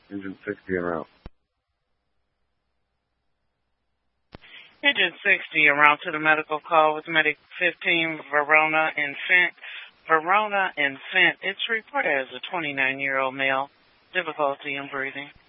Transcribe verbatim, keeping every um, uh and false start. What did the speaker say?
Engine sixty en route. Engine sixty en route to the medical call with Medic fifteen, Verona Infant. Verona Infant. It's reported as a twenty-nine-year-old male. Difficulty in breathing.